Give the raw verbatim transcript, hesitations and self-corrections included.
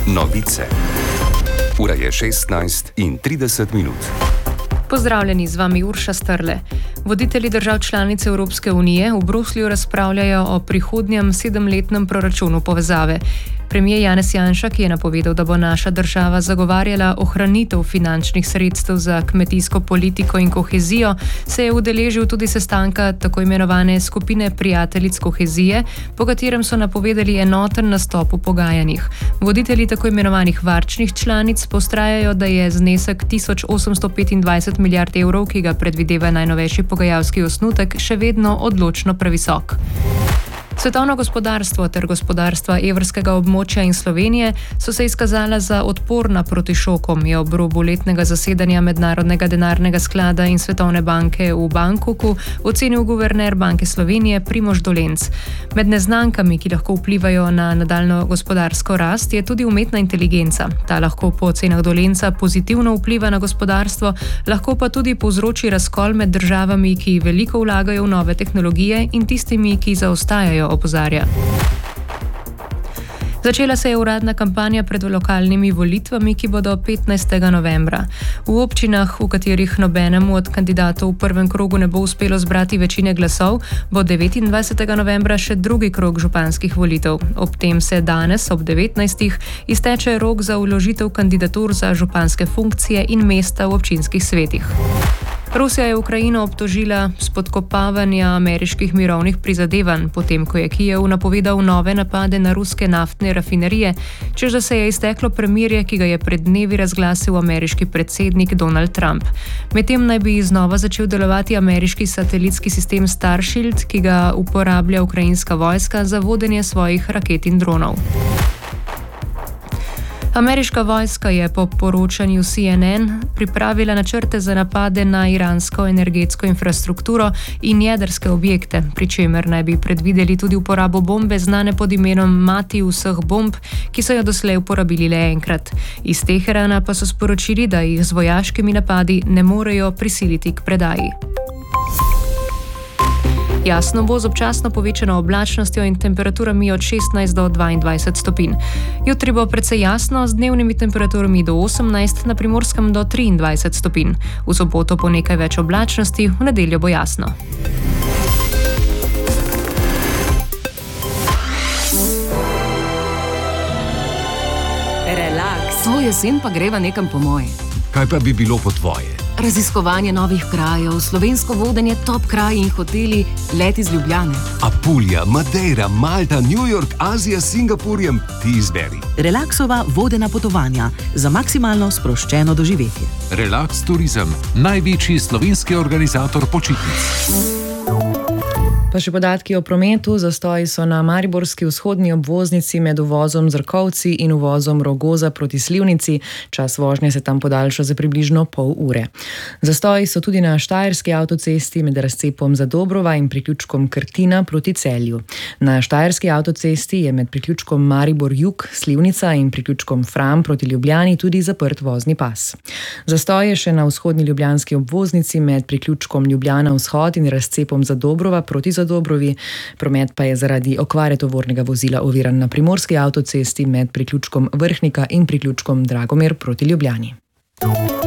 Novice. Ura je šestnajst in trideset minut. Pozdravljeni, z vami Urša Strle. Voditelji držav članic Evropske unije v Bruslju razpravljajo o prihodnjem sedemletnem proračunu povezave. Premijer Janez Janša, ki je napovedal, da bo naša država zagovarjala ohranitev finančnih sredstev za kmetijsko politiko in kohezijo, se je udeležil tudi sestanka tako imenovane skupine prijateljic kohezije, po katerem so napovedali enoten nastop v pogajanjih. Voditelji tako imenovanih varčnih članic povztrajajo, da je znesek tisoč osemsto petindvajset milijard evrov, ki ga predvideva najnovejši pogajalski osnutek, še vedno odločno previsok. Svetovno gospodarstvo ter gospodarstva evrskega območja in Slovenije so se izkazala za odporna proti šokom, je ob robu letnega zasedanja Mednarodnega denarnega sklada in Svetovne banke v Bangkoku ocenil guverner Banke Slovenije Primož Dolenc. Med neznankami, ki lahko vplivajo na nadaljnjo gospodarsko rast, je tudi umetna inteligenca. Ta lahko po ocenah Dolenca pozitivno vpliva na gospodarstvo, lahko pa tudi povzroči razkol med državami, ki veliko vlagajo v nove tehnologije, in tistimi, ki zaostajajo, opozarja. Začela se je uradna kampanja pred lokalnimi volitvami, ki bodo petnajstega novembra. V občinah, v katerih nobenemu od kandidatov v prvem krogu ne bo uspelo zbrati večine glasov, bo devetindvajsetega novembra še drugi krog županskih volitev. Ob tem se danes ob devetnajstih izteče rok za vložitev kandidatur za županske funkcije in mesta v občinskih svetih. Rusija je Ukrajino obtožila spodkopavanja ameriških mirovnih prizadevanj, potem ko je Kijev napovedal nove napade na ruske naftne rafinerije, čež da se je izteklo premirje, ki ga je pred dnevi razglasil ameriški predsednik Donald Trump. Medtem naj bi znova začel delovati ameriški satelitski sistem Starshield, ki ga uporablja ukrajinska vojska za vodenje svojih raket in dronov. Ameriška vojska je po poročanju C N N pripravila načrte za napade na iransko energetsko infrastrukturo in jedrske objekte, pri čemer naj bi predvideli tudi uporabo bombe znane pod imenom mati vseh bomb, ki so jo doslej uporabili le enkrat. Iz Teherana pa so sporočili, da jih z vojaškimi napadi ne morejo prisiliti k predaji. Jasno bo z občasno povečano oblačnostjo in temperaturami od šestnajst do dvaindvajset stopinj. Jutri bo precej jasno z dnevnimi temperaturami do osemnajst, na Primorskem do triindvajset stopinj. V soboto po nekaj več oblačnosti, v nedeljo bo jasno. Relaks. To jesen pa greva nekam po moje. Kaj pa bi bilo po tvoje? Raziskovanje novih krajev, slovensko vodenje, top kraji in hoteli, let iz Ljubljane. Apulja, Madeira, Malta, New York, Azija s Singapurjem, ti izberi. Relaksova vodena potovanja za maksimalno sproščeno doživetje. Relaks Turizem, največji slovenski organizator počitnic. Pa še podatki o prometu. Zastoji so na mariborski vzhodni obvoznici med uvozom Zrkovci in uvozom Rogoza proti Slivnici. Čas vožnje se tam podaljša za približno pol ure. Zastoji so tudi na štajerski avtocesti med razcepom Zadobrova in priključkom Krtina proti Celju. Na štajerski avtocesti je med priključkom Maribor Jug, Slivnica in priključkom Fram proti Ljubljani tudi zaprt vozni pas. Zastoj je še na vzhodni ljubljanski obvoznici med priključkom Ljubljana vzhod in razcepom Zadobrova proti Dobrovi. Promet pa je zaradi okvare tovornega vozila oviran na primorski avtocesti med priključkom Vrhnika in priključkom Dragomir proti Ljubljani.